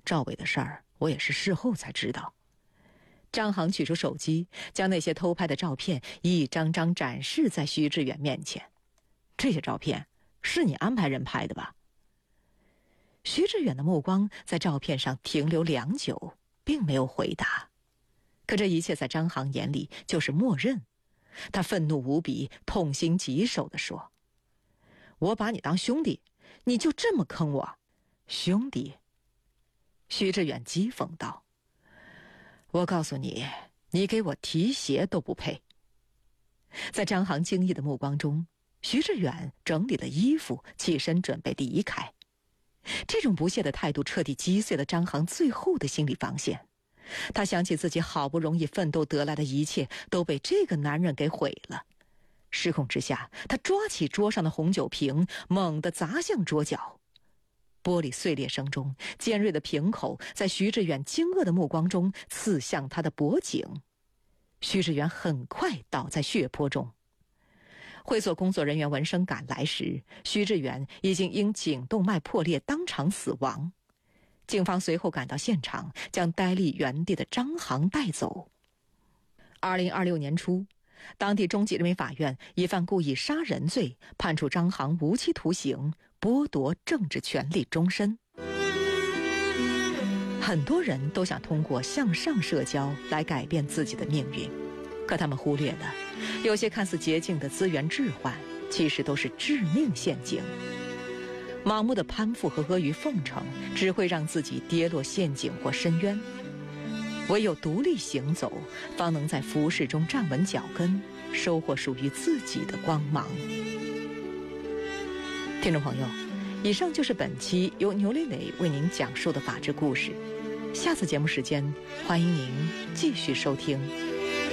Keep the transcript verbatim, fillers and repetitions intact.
赵伟的事儿我也是事后才知道。张航取出手机，将那些偷拍的照片一张张展示在徐志远面前。这些照片是你安排人拍的吧？徐志远的目光在照片上停留良久，并没有回答。可这一切在张航眼里就是默认。他愤怒无比，痛心疾首地说：我把你当兄弟，你就这么坑我？兄弟？徐志远讥讽道：我告诉你，你给我提鞋都不配。在张航惊异的目光中，徐志远整理了衣服，起身准备离开。这种不屑的态度彻底击碎了张航最后的心理防线。他想起自己好不容易奋斗得来的一切都被这个男人给毁了。失控之下，他抓起桌上的红酒瓶，猛地砸向桌角。玻璃碎裂声中，尖锐的瓶口在徐志远惊愕的目光中刺向他的脖颈。徐志远很快倒在血泊中。会所工作人员闻声赶来时，徐志远已经因颈动脉破裂当场死亡。警方随后赶到现场，将呆立原地的张航带走。二零二六年初，当地中级人民法院以犯故意杀人罪判处张航无期徒刑，剥夺政治权利终身。很多人都想通过向上社交来改变自己的命运，可他们忽略了，有些看似捷径的资源置换，其实都是致命陷阱。盲目的攀附和阿谀奉承，只会让自己跌落陷阱或深渊。唯有独立行走，方能在浮世中站稳脚跟，收获属于自己的光芒。听众朋友，以上就是本期由牛磊磊为您讲述的法治故事。下次节目时间，欢迎您继续收听。